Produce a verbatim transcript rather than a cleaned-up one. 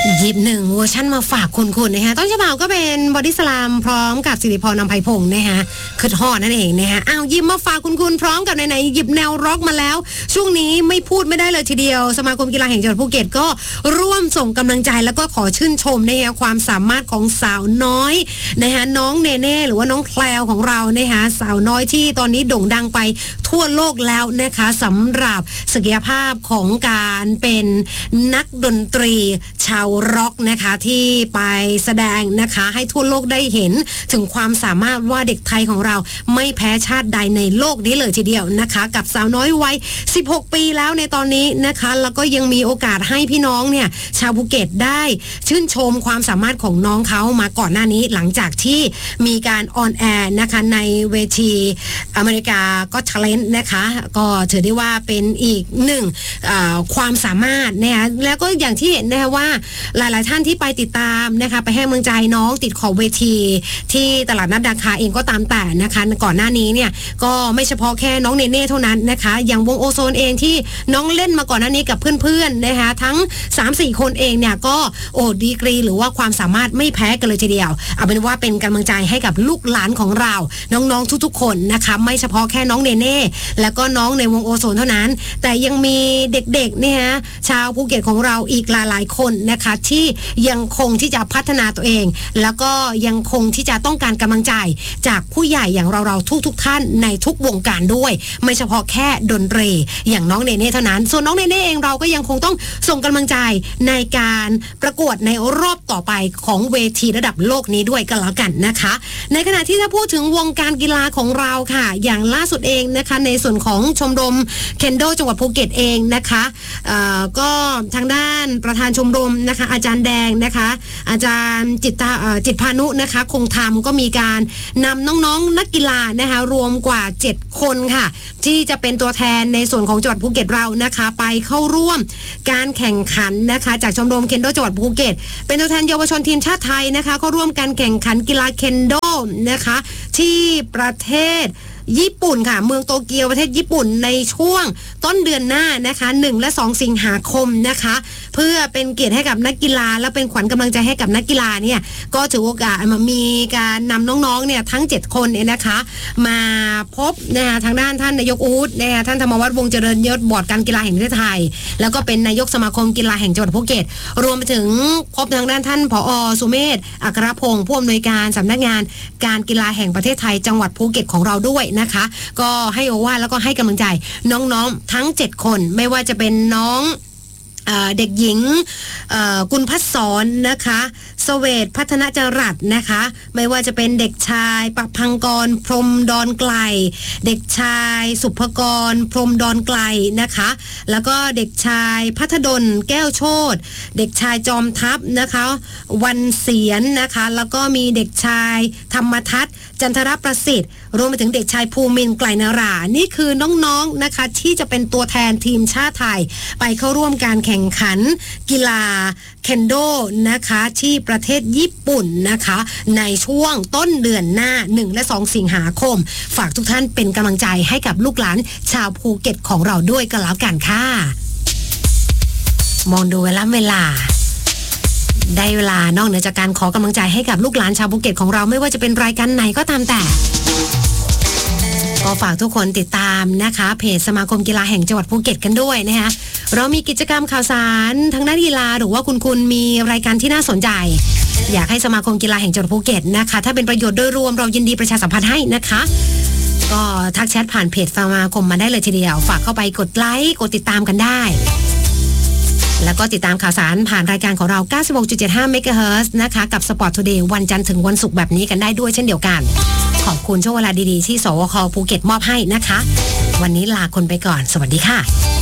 หยิบหนึ่งเวอร์ชั่นมาฝากคุณคุณนะคะต้นฉบับก็เป็นบอดี้สลามพร้อมกับสิริพรนำไพพงศ์นะคะคือทอดนั่นเองนะคะอ้าวหยิบมาฝากคุณคุณพร้อมกับไหนๆหยิบแนวร็อกมาแล้วช่วงนี้ไม่พูดไม่ได้เลยทีเดียวสมาคมกีฬาแห่งจังหวัดภูเก็ตก็ร่วมส่งกำลังใจแล้วก็ขอชื่นชมนะคะความสามารถของสาวน้อยนะคะน้องเนเน่หรือว่าน้องแคลวของเรานะคะสาวน้อยที่ตอนนี้โด่งดังไปทั่วโลกแล้วนะคะสำหรับศักยภาพของการเป็นนักดนตรีชาวร็อกนะคะที่ไปแสดงนะคะให้ทั่วโลกได้เห็นถึงความสามารถว่าเด็กไทยของเราไม่แพ้ชาติใดในโลกนี้เลยทีเดียวนะคะกับสาวน้อยวัยสิบหกปีแล้วในตอนนี้นะคะแล้วก็ยังมีโอกาสให้พี่น้องเนี่ยชาวภูเก็ตได้ชื่นชมความสามารถของน้องเขามาก่อนหน้านี้หลังจากที่มีการออนแอร์นะคะในเวทีอเมริกาก็ทาเลนต์นะคะก็ถือได้ว่าเป็นอีกหนึ่งความสามารถนะคะแล้วก็อย่างที่เห็นนะคะว่าหลายๆท่านที่ไปติดตามนะคะไปให้กำลังใจน้องติดขอบเวทีที่ตลาดนัดดาคาเองก็ตามแต่นะคะก่อนหน้านี้เนี่ยก็ไม่เฉพาะแค่น้องเนเน่เท่านั้นนะคะอย่างวงโอโซนเองที่น้องเล่นมาก่อนหน้านี้กับเพื่อนๆนะคะทั้ง สามสี่ คนเองเนี่ยก็โอ้ดีกรีหรือว่าความสามารถไม่แพ้กันเลยทีเดียวเอาเป็นว่าเป็นกำลังใจให้กับลูกหลานของเราน้องๆทุกๆคนนะคะไม่เฉพาะแค่น้องเนเน่แล้วก็น้องในวงโอโซนเท่านั้นแต่ยังมีเด็กๆเนี่ยฮะชาวภูเก็ตของเราอีกหลายๆคนนะคะที่ยังคงที่จะพัฒนาตัวเองแล้วก็ยังคงที่จะต้องการกำลังใจจากผู้ใหญ่อย่างเราๆทุกๆท่านในทุกวงการด้วยไม่เฉพาะแค่ดนตรีอย่างน้องเนเน่เท่านั้นส่วนน้องเนเน่เองเราก็ยังคงต้องส่งกำลังใจในการประกวดในรอบต่อไปของเวทีระดับโลกนี้ด้วยกันแล้วกันนะคะในขณะที่ถ้าพูดถึงวงการกีฬาของเราค่ะอย่างล่าสุดเองนะคะในส่วนของชมรมเคนโดจังหวัดภูเก็ตเองนะคะก็ทางด้านประธานชมรมนะคะอาจารย์แดงนะคะอาจารย์จิตตาจิตพานุนะคะคงธรรมก็มีการนำน้องๆนักกีฬานะคะรวมกว่าเจ็ดคนค่ะที่จะเป็นตัวแทนในส่วนของจังหวัดภูเก็ตเรานะคะไปเข้าร่วมการแข่งขันนะคะจากชมรมเคนโดจังหวัดภูเก็ตเป็นตัวแทนเยาวชนทีมชาติไทยนะคะก็ร่วมการแข่งขันกีฬาเคนโดนะคะที่ประเทศญี่ปุ่นค่ะเมืองโตเกียวประเทศญี่ปุ่นในช่วงต้นเดือนหน้านะคะหนึ่งและสองสิงหาคมนะคะเพื่อเป็นเกียรติให้กับนักกีฬาและเป็นขวัญกำลังใจให้กับนักกีฬาเนี่ยก็ถือโอกาสมามีการนำน้องๆเนี่ยทั้งเจ็ดคนเนี่ยนะคะมาพบนะคะทางด้านท่านนายกอู๊ดนะคะท่านธรรมวัฒน์วงศ์เจริญยศบอร์ดการกีฬาแห่งประเทศไทยแล้วก็เป็นนายกสมาคมกีฬาแห่งจังหวัดภูเก็ตรวมไปถึงพบทางด้านท่านผอ.สุเมธอัครพงศ์ผู้อำนวยการสำนักงานการกีฬาแห่งประเทศไทยจังหวัดภูเก็ตของเราด้วยนะคะก็ให้โอวาทแล้วก็ให้กำลังใจน้องๆทั้งเจ็ดคนไม่ว่าจะเป็นน้องเด็กหญิงกุลพัฒสรนะคะเสเวตพัฒนจรัสนะคะไม่ว่าจะเป็นเด็กชายประพังกรพรหมดอนไกลเด็กชายสุภกรพรหมดอนไกลนะคะแล้วก็เด็กชายพัฒดลแก้วโชติเด็กชายจอมทัพนะคะวันเสียนนะคะแล้วก็มีเด็กชายธรรมทัศน์จันทรประสิทธิ์รวมไปถึงเด็กชายภูมินทร์ไกลนารานี่คือน้องๆนะคะที่จะเป็นตัวแทนทีมชาติไทยไปเข้าร่วมการแข่งขันกีฬาเคนโดนะคะที่ประเทศญี่ปุ่นนะคะในช่วงต้นเดือนหน้าหนึ่งและสองสิงหาคมฝากทุกท่านเป็นกำลังใจให้กับลูกหลานชาวภูเก็ตของเราด้วยกันแล้วกันค่ะมองดูเวลาเวลาได้เวลานอกเหนือจากการขอกำลังใจให้กับลูกหลานชาวภูเก็ตของเราไม่ว่าจะเป็นรายการไหนก็ตามแต่ก็ฝากทุกคนติดตามนะคะเพจสมาคมกีฬาแห่งจังหวัดภูเก็ตกันด้วยนะคะเรามีกิจกรรมข่าวสารทางด้านกีฬาหรือว่าคุณคุณมีรายการที่น่าสนใจอยากให้สมาคมกีฬาแห่งจังหวัดภูเก็ตนะคะถ้าเป็นประโยชน์โดยรวมเรายินดีประชาสัมพันธ์ให้นะคะก็ทักแชทผ่านเพจสมาคมมาได้เลยทีเดียวฝากเข้าไปกดไลค์กดติดตามกันได้แล้วก็ติดตามข่าวสารผ่านรายการของเรา เก้าสิบหกจุดเจ็ดห้า เมกะเฮิรตซ์ นะคะกับ Sport Today วันจันทร์ถึงวันศุกร์แบบนี้กันได้ด้วยเช่นเดียวกันขอบคุณช่วงเวลาดีๆที่สวคภูเก็ตมอบให้นะคะวันนี้ลาคนไปก่อนสวัสดีค่ะ